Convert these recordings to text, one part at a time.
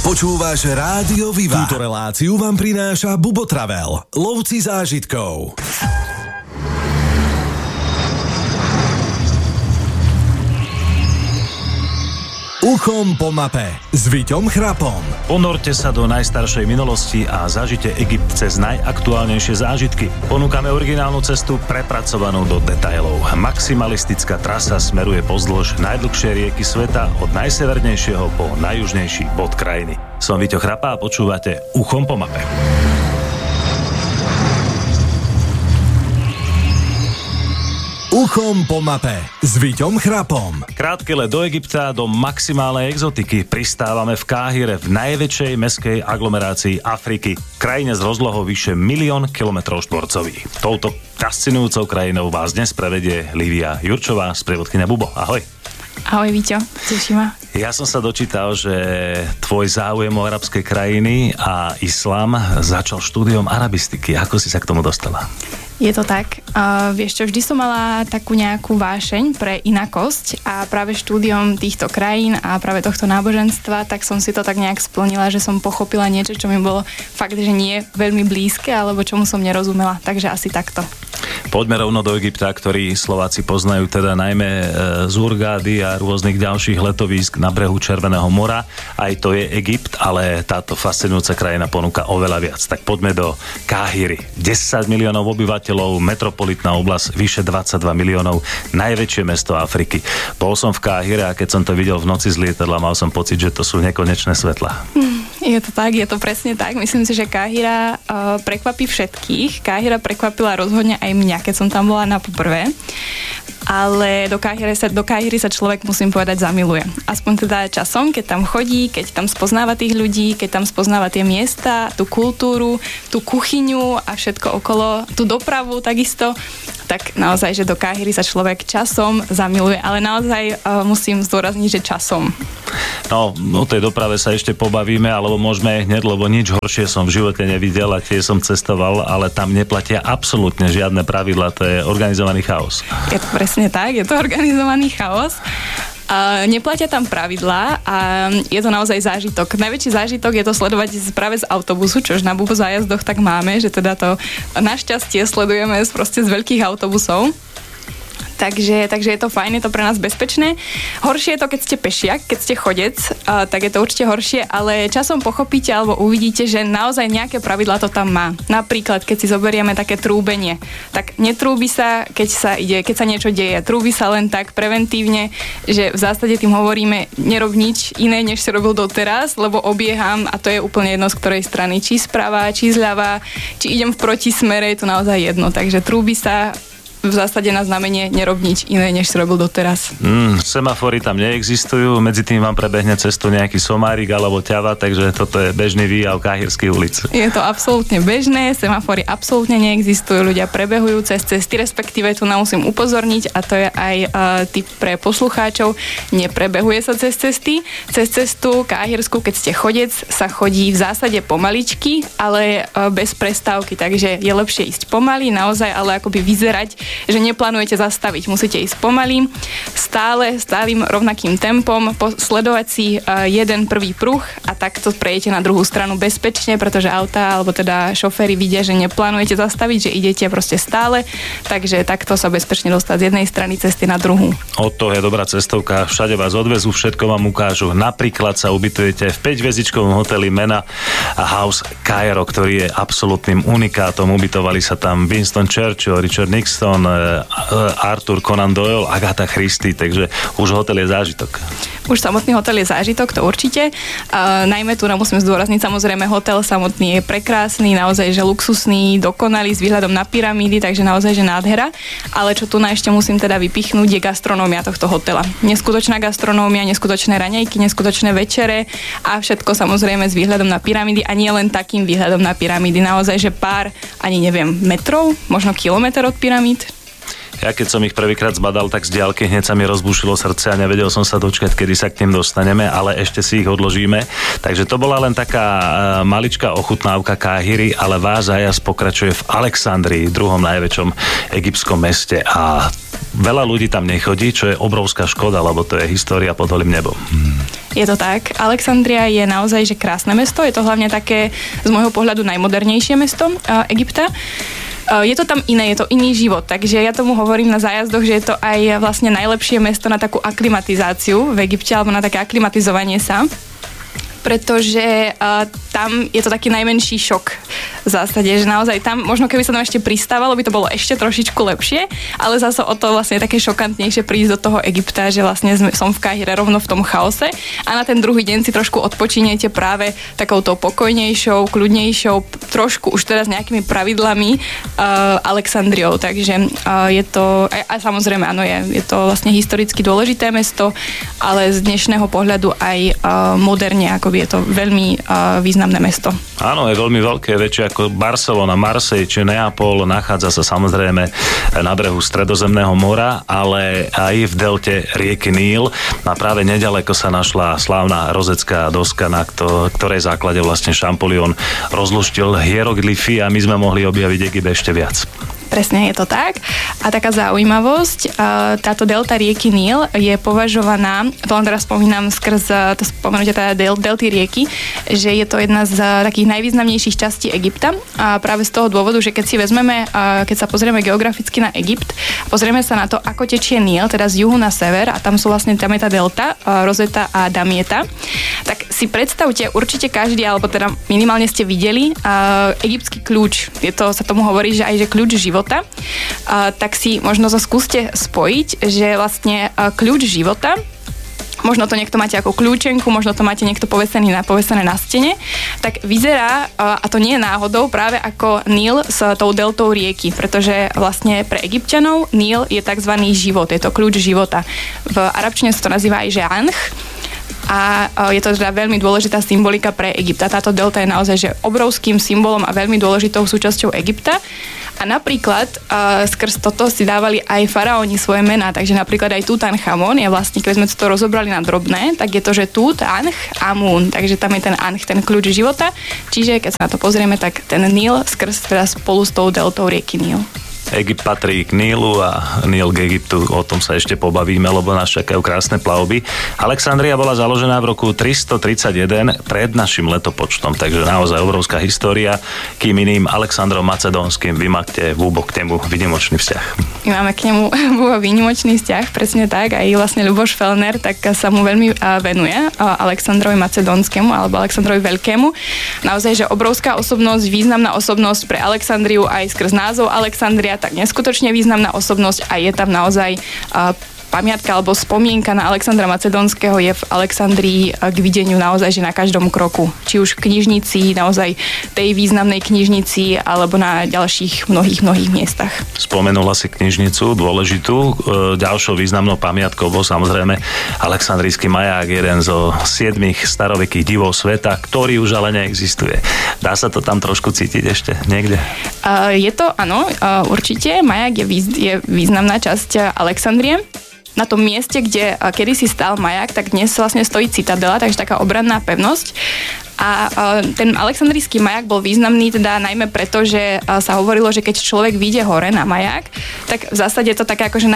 Počúvaš Rádio Viva. Túto reláciu vám prináša Bubo Travel, lovci zážitkov. Uchom po mape s Viťom Chrapom. Ponorte sa do najstaršej minulosti a zažite Egypt cez najaktuálnejšie zážitky. Ponúkame originálnu cestu prepracovanú do detailov. Maximalistická trasa smeruje pozdĺž najdlhšej rieky sveta od najsevernejšieho po najjužnejší bod krajiny. Som Viťo Chrapa a počúvate Uchom po mape. Uchom po mape s Viťom Chrapom. Krátky let do Egypta, do maximálnej exotiky. Pristávame v Káhire, v najväčšej mestskej aglomerácii Afriky. Krajine s rozlohou vyše 1 000 000 km². Touto fascinujúcou krajinou vás dnes prevedie Lívia Jurčová, sprievodkyňa Bubo. Ahoj. Ahoj Viťo, teší ma. Ja som sa dočítal, že tvoj záujem o arabské krajiny a islám začal štúdiom arabistiky. Ako si sa k tomu dostala? Je to tak. Vieš čo, vždy som mala takú nejakú vášeň pre inakosť a práve štúdiom týchto krajín a práve tohto náboženstva, tak som si to tak nejak splnila, že som pochopila niečo, čo mi bolo fakt, že nie veľmi blízke, alebo čomu som nerozumela. Takže asi takto. Poďme rovno do Egypta, ktorý Slováci poznajú teda najmä z Hurgády a rôznych ďalších letovísk na brehu Červeného mora. Aj to je Egypt, ale táto fascinujúca krajina ponúka oveľa viac. Tak poďme do Káhiry. 10 miliónov obyvateľov, metropolitná oblasť, vyše 22 miliónov, najväčšie mesto Afriky. Bol som v Káhire a keď som to videl v noci z lietadla, mal som pocit, že to sú nekonečné svetlá. Je to tak, je to presne tak. Myslím si, že Káhira prekvapí všetkých. Káhira prekvapila rozhodne aj mňa, keď som tam bola na poprvé. Ale do Káhiry sa človek, musím povedať, zamiluje. Aspoň teda časom, keď tam chodí, keď tam spoznáva tých ľudí, keď tam spoznáva tie miesta, tú kultúru, tú kuchyňu a všetko okolo, tú dopravu takisto, tak naozaj, že do Káhiry sa človek časom zamiluje. Ale naozaj musím zdôrazniť, že časom. No, o tej doprave sa ešte pobavíme, alebo môžeme aj hneď, lebo nič horšie som v živote nevidel a tiež som cestoval, ale tam neplatia absolútne žiadne pravidlá, to je organizovaný chaos. Je to presne tak, je to organizovaný chaos. Neplatia tam pravidlá a je to naozaj zážitok. Najväčší zážitok je to sledovať práve z autobusu, čož na Bubo zájazdoch tak máme, že teda to našťastie sledujeme proste z veľkých autobusov. Takže je to fajn, je to pre nás bezpečné. Horšie je to, keď ste pešiak, keď ste chodec, tak je to určite horšie, ale časom pochopíte alebo uvidíte, že naozaj nejaké pravidlá to tam má. Napríklad, keď si zoberieme také trúbenie, tak netrúbi sa, keď sa niečo deje. Trúbi sa len tak preventívne, že v zásade tým hovoríme, nerob nič iné, než si robil doteraz, lebo obieham a to je úplne jedno z ktorej strany. Či sprava, či zľava, či idem v protismere, je to naozaj jedno. Takže trúbi sa v zásade na znamenie nerob nič iné, než si robil doteraz. Semafory tam neexistujú, medzi tým vám prebehne cestu nejaký somárik alebo ťava, takže toto je bežný výjav káhirských ulic. Je to absolútne bežné, semafory absolútne neexistujú, ľudia prebehujú cez cesty, respektíve tu musím upozorniť, a to je aj tip pre poslucháčov, neprebehuje sa cez cesty. Cez cestu káhirskú, keď ste chodec, sa chodí v zásade pomaličky, ale bez prestávky, takže je lepšie ísť pomaly, naozaj, ale akoby vyzerať, že neplánujete zastaviť. Musíte ísť pomaly, stálym rovnakým tempom, sledovať si jeden prvý pruh a takto prejdete na druhú stranu bezpečne, pretože autá alebo teda šoféri vidia, že neplánujete zastaviť, že idete proste stále, takže takto sa bezpečne dostať z jednej strany cesty na druhú. O to je dobrá cestovka, všade vás odvezú, všetko vám ukážu. Napríklad sa ubytujete v 5-hviezdičkovom hoteli Mena House Cairo, ktorý je absolútnym unikátom. Ubytovali sa tam Winston Churchill, Richard Nixon, Arthur Conan Doyle, Agatha Christie, takže už hotel je zážitok. Už samotný hotel je zážitok, to určite. Najmä tu musím zdôrazniť, samozrejme hotel samotný je prekrásny, naozaj že luxusný, dokonalý s výhľadom na pyramídy, takže naozaj že nádhera. Ale čo tu ešte musím teda vypichnúť, je gastronómia tohto hotela. Neskutočná gastronómia, neskutočné raňajky, neskutočné večere a všetko samozrejme s výhľadom na pyramídy a nie len takým výhľadom na pyramídy. Naozaj že pár, ani neviem, metrov, možno kilometr od pyramíd. Ja keď som ich prvýkrát zbadal, tak z diaľky hneď sa mi rozbušilo srdce a nevedel som sa dočkať, kedy sa k tým dostaneme, ale ešte si ich odložíme. Takže to bola len taká maličká ochutnávka Káhiry, ale váš zájazd pokračuje v Alexandrii, druhom najväčšom egyptskom meste a veľa ľudí tam nechodí, čo je obrovská škoda, lebo to je história pod holým nebom. Je to tak. Alexandria je naozaj že krásne mesto. Je to hlavne také z môjho pohľadu najmodernejšie mesto Egypta. Je to tam iné, je to iný život, takže ja tomu hovorím na zájazdoch, že je to aj vlastne najlepšie mesto na takú aklimatizáciu v Egypte, alebo na také aklimatizovanie sa. Pretože tam je to taký najmenší šok v zásade, že naozaj tam, možno keby sa tam ešte pristávalo, by to bolo ešte trošičku lepšie, ale zase o to vlastne také šokantnejšie prísť do toho Egypta, že vlastne som v Káhire rovno v tom chaose a na ten druhý deň si trošku odpočiniete práve takouto pokojnejšou, kľudnejšou, trošku už teraz nejakými pravidlami Alexandriou, takže je to, a samozrejme áno, je to vlastne historicky dôležité mesto, ale z dnešného pohľadu aj moderne, ako je to veľmi významné mesto. Áno, je veľmi veľké, väčšie ako Barcelona, Marseille či Neapol, nachádza sa samozrejme na brehu Stredozemného mora, ale aj v delte rieky Níl. A práve neďaleko sa našla slávna rozecká doska, na ktorej základe vlastne Champollion rozluštil hieroglyfy a my sme mohli objaviť Egypt ešte viac. Presne, je to tak. A taká zaujímavosť, táto delta rieky Níl je považovaná, to len teraz spomínam skrz to spomenutie teda delty rieky, že je to jedna z takých najvýznamnejších častí Egypta. A práve z toho dôvodu, že keď si vezmeme, keď sa pozrieme geograficky na Egypt, pozrieme sa na to, ako tečie Níl, teda z juhu na sever, a tam je tá delta, Rosetta a Damieta, tak si predstavte, určite každý, alebo teda minimálne ste videli egyptský kľúč. Sa tomu hovorí, že aj že kľúč života. Tak si možno skúste spojiť, že vlastne kľúč života, možno to niekto máte ako kľúčenku, možno to máte niekto povesené na stene, tak vyzerá, a to nie je náhodou, práve ako Níl s tou deltou rieky, pretože vlastne pre Egypťanov Níl je tzv. Život, je to kľúč života. V arabčine sa to nazýva aj že Anh, a je to teda veľmi dôležitá symbolika pre Egypt. A táto delta je naozaj že obrovským symbolom a veľmi dôležitou súčasťou Egypta. A napríklad skrz toto si dávali aj faraóni svoje mená, takže napríklad aj Tutanchamón je vlastne, keď sme to rozobrali na drobné, tak je to, že Tutanchamón, takže tam je ten Anh, ten kľúč života. Čiže keď sa na to pozrieme, tak ten Níl skrz teda spolu s tou deltou rieky Níl. Egypt patrí k Nílu a Níl k Egyptu, o tom sa ešte pobavíme, lebo nás čakajú krásne plavby. Alexandria bola založená v roku 331 pred našim letopočtom, takže naozaj obrovská história. Kým iným Alexandrom Macedónskym vy máte k nemu výnimočný vzťah. My máme k nemu výnimočný vzťah, presne tak, aj vlastne Ľuboš Fellner tak sa mu veľmi venuje, Alexandrovi Macedónskému alebo Alexandrovi Veľkému. Naozaj, že obrovská osobnosť, významná osobnosť pre Alexandriu aj skrz názov Alexandria, tak neskutočne významná osobnosť a je tam naozaj pamiatka alebo spomienka na Alexandra Macedónskeho je v Alexandrii k videniu naozaj, že na každom kroku. Či už v knižnici, naozaj tej významnej knižnici, alebo na ďalších mnohých miestach. Spomenula si knižnicu dôležitú. Ďalšou významnou pamiatkou bol samozrejme Alexandrijský maják, jeden zo 7 starovekých divov sveta, ktorý už ale neexistuje. Dá sa to tam trošku cítiť ešte niekde? Je to, áno, určite. Maják je významná časť Alexandrie. Na tom mieste, kde kedysi stál maják, tak dnes vlastne stojí citadela, takže taká obranná pevnosť. A ten alexandrijský maják bol významný teda najmä preto, že sa hovorilo, že keď človek vyjde hore na maják, tak v zásade je to také akože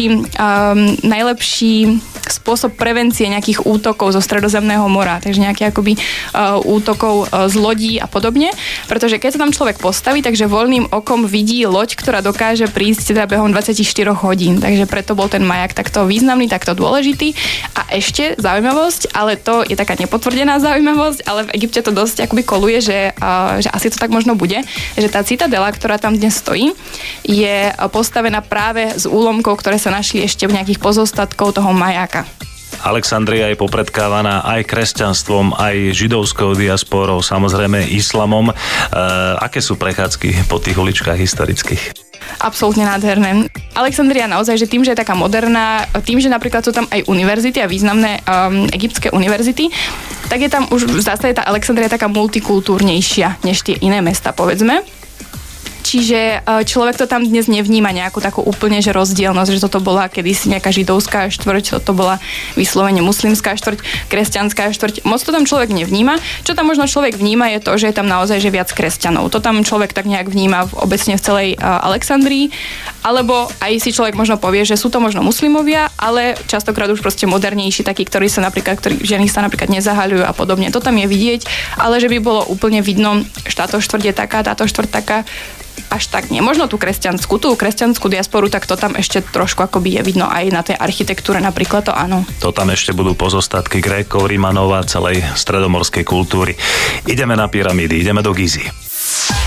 najlepší spôsob prevencie nejakých útokov zo Stredozemného mora, takže nejakých akoby útokov z lodí a podobne, pretože keď sa tam človek postaví, takže voľným okom vidí loď, ktorá dokáže prísť teda behom 24 hodín, takže preto bol ten maják takto významný, takto dôležitý. A ešte zaujímavosť, ale to je taká nepotvrdená zaujímavosť, ale v Egypte to dosť akoby koluje, že asi to tak možno bude, že tá citadela, ktorá tam dnes stojí, je postavená práve z úlomkov, ktoré sa našli ešte v nejakých pozostatkov toho majáka. Alexandria je popredkávaná aj kresťanstvom, aj židovskou diasporou, samozrejme islamom. Aké sú prechádzky po tých uličkách historických? Absolútne nádherné. Alexandria naozaj, že tým, že je taká moderná, tým, že napríklad sú tam aj univerzity a významné egyptské univerzity, tak je tam už v zásade tá Alexandria taká multikultúrnejšia než tie iné mesta, povedzme. Čiže človek to tam dnes nevníma nejakú takú úplne, že rozdielnosť, že toto bola kedysi nejaká židovská štvrť, toto bola vyslovene muslimská štvrť, kresťanská štvrť. Moc to tam človek nevníma. Čo tam možno človek vníma je to, že je tam naozaj že viac kresťanov. To tam človek tak nejak vníma obecne v celej Alexandrii. Alebo aj si človek možno povie, že sú to možno muslimovia, ale častokrát už proste modernejší, takí, ktorí ženy sa napríklad nezahaľujú a podobne. To tam je vidieť, ale že by bolo úplne vidno, že táto štvrť je taká, táto štvrť taká, až tak nie. Možno tú kresťanskú diasporu, tak to tam ešte trošku akoby je vidno aj na tej architektúre, napríklad to áno. To tam ešte budú pozostatky Grékov, Rimanov a celej stredomorskej kultúry. Ideme na pyramídy, ideme do Gizy.